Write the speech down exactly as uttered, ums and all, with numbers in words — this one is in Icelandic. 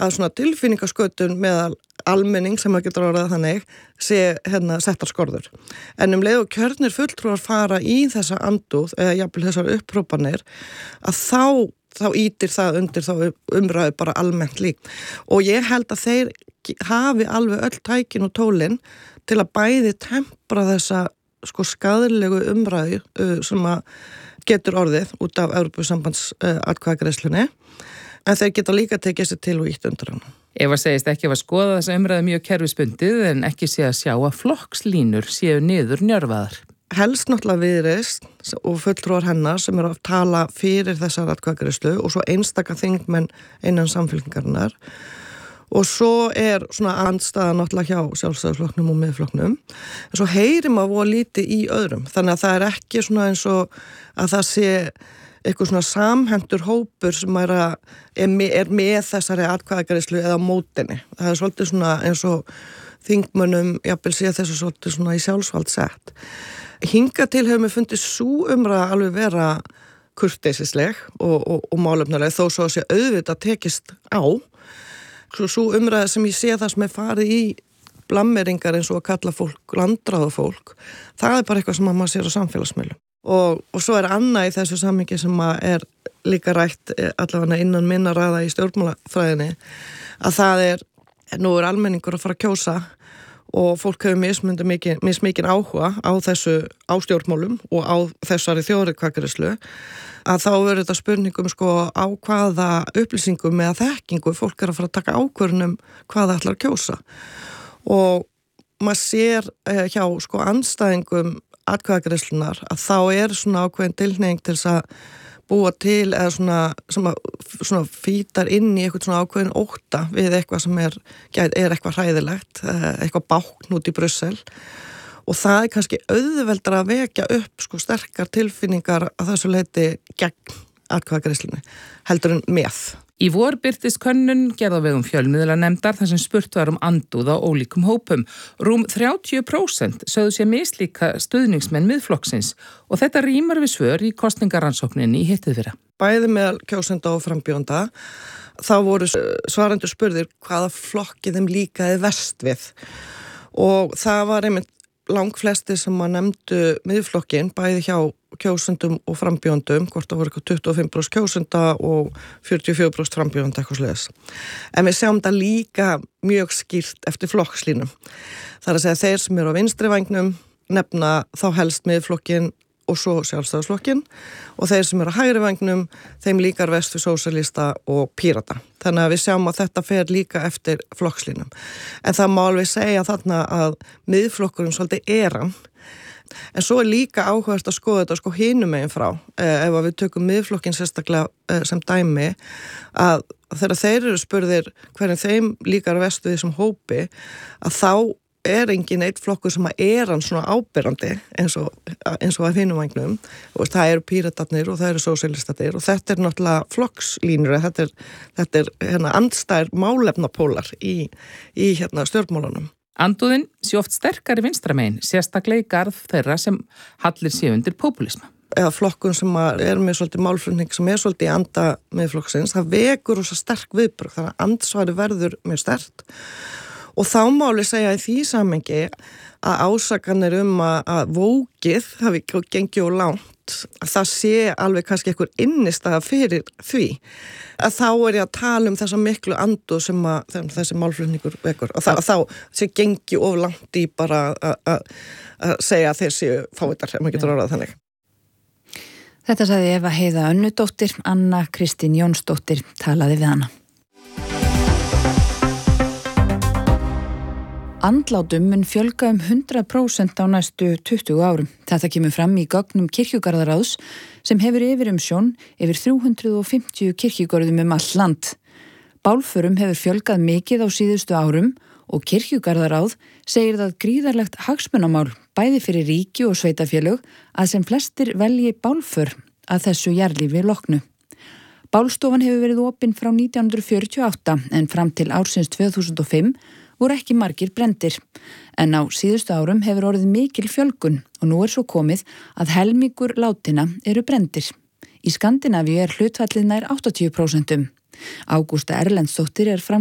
að svona tilfinningaskötun meðal almenning sem að getur orðað þannig sé hérna settar skorður. En um leið og kjörnir fulltrúar fara í þessa andúð eða jafnvel þessar upphrópanir að þá, þá ítir það undir þá umræðu bara almennt lík. Og ég held að þeir hafi alveg öll tækin og tólin til að bæði tempra þessa sko skaðlegu umræðu uh, sem að getur orðið út af Evrópusambands uh, atkvæðagreiðslunni. En þeir geta líka tekið sér til og ítt undir hann. Eva segist ekki að skoða þessa umræðu mjög kerfisbundið en ekki sé að sjá að flokkslínur séu niður njörfaðar. Helst náttúrulega Viðreisn og fulltrúar hennar sem eru að tala fyrir þessar atkvæðagreiðslu og svo einstaka þingmenn innan samfylkingarinnar. Og svo er svona andstaða náttúrulega hjá Sjálfstæðisflokknum og Miðflokknum. En svo heyrim að voða lítið í öðrum. Þannig að það er ekki svona eins og að það sé eitthvað svona samhentur hópur sem er, að, er, með, er með þessari atkvæðagreiðslu eða mótinni. Það er svolítið svona eins og þingmönnum jafnvel sé þessu svolítið svona í sjálfsvald sett. Hinga til hefur mér fundið sú umræða alveg vera kurteisisleg og, og, og málefnaleg þó svo að sé auðvitað tekist á. Svo, svo umræða sem ég sé það sem er farið í blammeringar eins og að kalla fólk landráða fólk, það er bara eitthvað sem maður sér á samfélagsmiðlum. Og, og svo er annað í þessu samhengi sem er líka rætt allavega innan minna ræða í stjórnmálafræðinni að það er, nú er almenningur að fara að kjósa og fólk hefur mismundið mikið, mismikinn áhuga á þessu á stjórnmálum og á þessari þjóðaratkvæðagreiðslu að þá verður þetta spurningum sko á hvaða upplýsingum eða þekkingu fólk er að fara að taka ákvörðun um hvað það ætlar að kjósa. Og maður sér hjá sko andstæðingum atkvæðagreiðslunar að þá er svona ákveðin tilhneiging til þess að búa til eða svona, svona, svona fítar inn í eitthvað svona ákveðin ótta við eitthvað sem er, er eitthvað hræðilegt, eitthvað bákn út í Brussel og það er kannski auðveldar að vekja upp sko sterkar tilfinningar að þessu leyti gegn atkvæðagreiðslunni heldur en með. Í vor birtist könnun gerð á vegum fjölmiðlanefndar þar sem spurt var um andúð á ólíkum hópum. Rúm þrjátíu prósent sögðu sér mislíka stuðningsmenn Miðflokksins og þetta rímar við svör í kosningarannsókninni í hittið Bæði meðal kjósenda og frambjóðenda þá voru svarendur spurðir hvaða flokki þeim líkaði verst við og það var einmitt langflestir sem að nefndu Miðflokkin bæði hjá kjósendum og frambjóðendum, hvort það voru eitthvað tuttugu og fimm prósent kjósenda og fjörutíu og fjögur prósent frambjóðenda eitthvað svoleiðis. En við sjáum það líka mjög skýrt eftir flokkslínum. Það er að segja þeir sem eru á vinstri vængnum nefna þá helst Miðflokkin og svo Sjálfstæðisflokkin og þeir sem eru á hægri vængnum þeim líkar vest við sósíalista og Pírata. Þannig að við sjáum að þetta fer líka eftir flokkslínum. En það má alveg segja þarna að Miðflokkurinn svolítið er hann. En svo er líka áhugavert að skoða þetta sko hinum megin frá. Eh, ef við tökum Miðflokkinn sérstaklega eh, sem dæmi að þegar þeir eru spurðir hvernig þeim líkar vest við þessum hópi að þá er engin eitt flokkur sem að er hann svona ábyrrandi eins og, eins og að hinum vagnum og það eru píratarnir og það eru sósíalistatir og þetta er náttúrulega flokkslínur þetta er, þetta er hérna andstæðir málefnapólar í, í hérna stjórnmálunum. Andúðin sé oft sterkari vinstramegin, sérstaklega í garð þeirra sem hallir sig undir populisma. Eða flokkun sem er með svolítið málflutning sem er svolítið í anda Miðflokksins, það vekur og svo sterk viðbrögð þannig að andsvari verður mjög sterkt. Og þá má alveg segja í því samhengi að ásakanir um að, að vókið hafi gengið og langt, að það sé alveg kannski einhver innistæða fyrir því. Að þá er ég að tala um þessa miklu andu sem að þessi málflutningur vekur. Og það, að þá sé gengið of langt í bara að, að, að segja að þeir séu fávitar, ef maður getur orðað þannig. Þetta sagði Eva Heiða Önnudóttir, Anna Kristín Jónsdóttir talaði við hana. Andlátum mun fjölga um hundrað prósent á næstu tuttugu árum. Þetta kemur fram í gögnum Kirkjugarðaráðs sem hefur yfirumsjón yfir þrjú hundruð og fimmtíu kirkjugörðum um all land. Bálförum hefur fjölgað mikið á síðustu árum og Kirkjugarðaráð segir það gríðarlegt hagsmunamál bæði fyrir ríki og sveitafélög að sem flestir velji bálför að þessu jarðlífi loknu. Bálstofan hefur verið opin frá nítján hundruð fjörutíu og átta en fram til ársins tvö þúsund og fimm voru ekki margir brenndir. En á síðustu árum hefur orðið mikil fjölgun og nú er svo komið að helmingur látinna eru brenndir. Í Skandinavíu er hlutfallið nær áttatíu prósent. Ágústa Erlendsdóttir er fram